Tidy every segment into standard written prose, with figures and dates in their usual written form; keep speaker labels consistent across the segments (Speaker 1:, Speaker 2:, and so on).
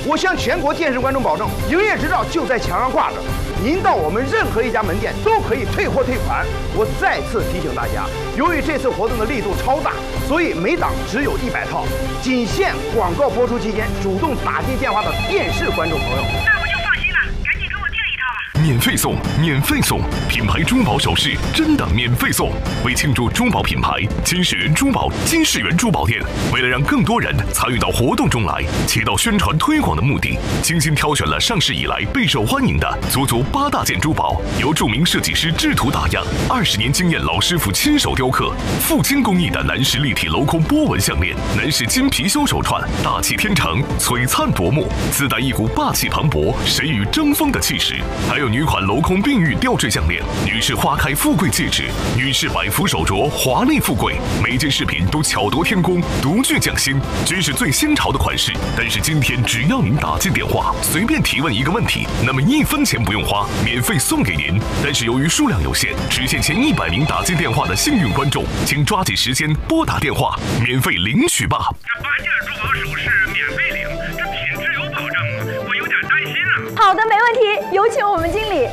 Speaker 1: 我向全国电视观众保证，营业执照就在墙上挂着，您到我们任何一家门店都可以退货退款。我再次提醒大家，由于这次活动的力度超大，所以每档只有100套，仅限广告播出期间主动打进电话的电视观众朋友。
Speaker 2: 那我就放心了，赶紧给我订一套吧。
Speaker 3: 免费送，免费送！品牌珠宝首饰真的免费送！为庆祝珠宝品牌金世缘珠宝店，为了让更多人参与到活动中来，起到宣传推广的目的，精心挑选了上市以来备受欢迎的足8大件珠宝，由著名设计师制图打样，20年经验老师傅亲手雕刻，富精工艺的男士立体镂空波纹项链，男士金貔貅手串，大气天成，璀璨夺目，自带一股霸气磅礴、谁与争锋的气势。还有女款镂空碧玉吊坠项链，女士花开富贵戒指，女士百福手镯，华丽富贵。每件饰品都巧夺天工，独具匠心，均是最新潮的款式。但是今天只要您打进电话，随便提问一个问题，那么1分钱不用花，免费送给您。但是由于数量有限，只限前100名打进电话的幸运观众，请抓紧时间拨打电话，免费领取吧。
Speaker 2: 这8件珠宝首饰免费领，这品质有保证吗？我有点担心啊。
Speaker 4: 好的，没问题，有请我们经理。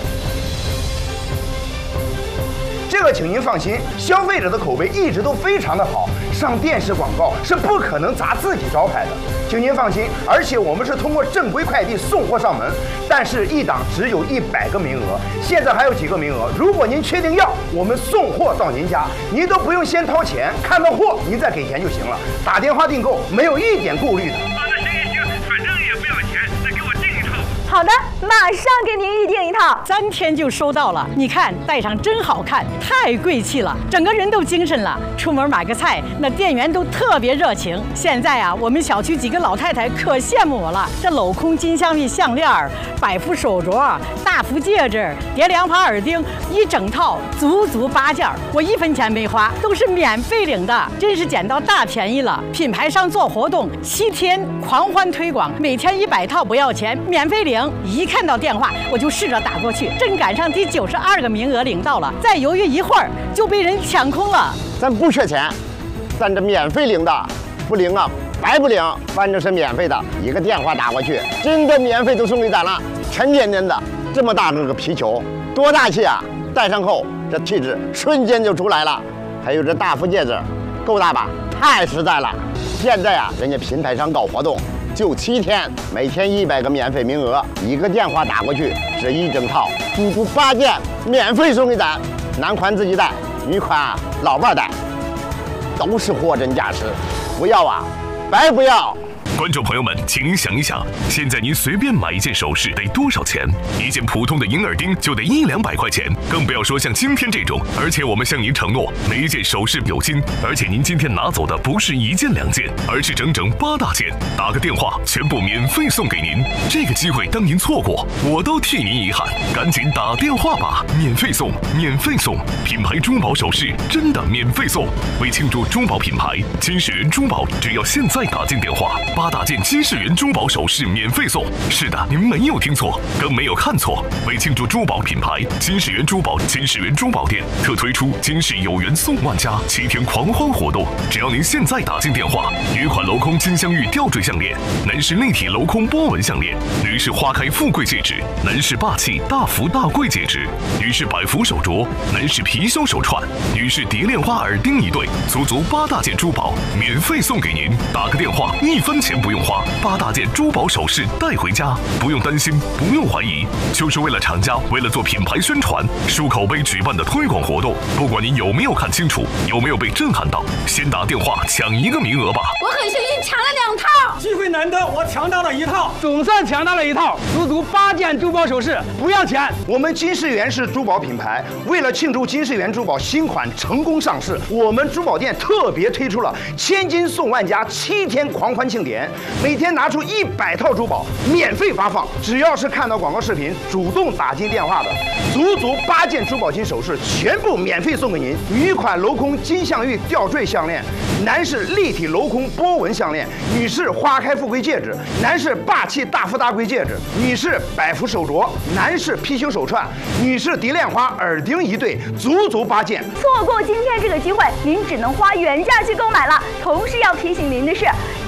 Speaker 1: 这个请您放心，消费者的口碑一直都非常的好，上电视广告是不可能砸自己招牌的，请您放心。而且我们是通过正规快递送货上门，但是一档只有100个名额，现在还有几个名额，如果您确定要，我们送货到您家，您都不用先掏钱，看到货您再给钱就行了，打电话订购没有一点顾虑的。
Speaker 2: 那行，反正也不要钱，再给我订一套。
Speaker 4: 好的，马上给您预定一套
Speaker 5: ，3天就收到了。你看，戴上真好看，太贵气了，整个人都精神了。出门买个菜，那店员都特别热情。现在啊，我们小区几个老太太可羡慕我了。这镂空金镶玉项链、百福手镯、大福戒指、叠2盘耳钉，一整套足8件，我1分钱没花，都是免费领的，真是捡到大便宜了。品牌商做活动7天狂欢推广，每天100套不要钱，免费领。一看到电话，我就试着打过去，正赶上第92个名额领到了，再犹豫一会儿就被人抢空了。
Speaker 6: 咱不缺钱，咱这免费领的，不领啊白不领，反正是免费的，一个电话打过去，真的免费都送给咱了。沉甸甸的这么大个皮球，多大气啊！戴上后这气质瞬间就出来了。还有这大福戒指，够大吧？太实在了。现在啊，人家品牌商搞活动。就7天，每天100个免费名额，一个电话打过去，这一整套足8件免费送给咱。男款自己带，女款老伴带，都是货真价实，不要啊，白不要。
Speaker 3: 观众朋友们，请您想一想，现在您随便买一件首饰得多少钱？一件普通的银耳钉就得100-200块钱，更不要说像今天这种。而且我们向您承诺，每一件首饰有金，而且您今天拿走的不是1件2件，而是整整8大件。打个电话，全部免费送给您。这个机会当您错过，我都替您遗憾。赶紧打电话吧，免费送，免费送！品牌珠宝首饰真的免费送。为庆祝珠宝品牌金世缘珠宝，只要现在打进电话，8大件金世缘珠宝首饰免费送。是的，您没有听错，更没有看错。为庆祝珠宝品牌金世缘珠宝店特推出金世有缘送万家7天狂欢活动，只要您现在打进电话，女款镂空金镶玉吊坠项链，男士立体镂空波纹项链，女士花开富贵戒指，男士霸气大福大贵戒指，女士百福手镯，男士貔貅手串，女士蝶恋花耳钉1对，足8大件珠宝免费送给您。打个电话，1分钱不用花，8大件珠宝首饰带回家，不用担心，不用怀疑，就是为了厂家，为了做品牌宣传、树口碑举办的推广活动。不管您有没有看清楚，有没有被震撼到，先打电话抢1个名额吧。
Speaker 4: 我很幸运抢了2套，
Speaker 7: 机会难得，我抢到了1套，总算抢到了1套，足8件珠宝首饰，不要钱。
Speaker 1: 我们金世缘是珠宝品牌，为了庆祝金世缘珠宝新款成功上市，我们珠宝店特别推出了千金送万家7天狂欢庆典，每天拿出100套珠宝免费发放，只要是看到广告视频主动打进电话的，足8件珠宝金首饰全部免费送给您。女款镂空金镶玉吊坠项链，男士立体镂空波纹项链，女士花开富贵戒指，男士霸气大富大贵戒指，女士百福手镯，男士貔貅手串，女士蝶恋花耳钉1对，足8件。
Speaker 4: 错过今天这个机会，您只能花原价去购买了。同时要提醒您的是，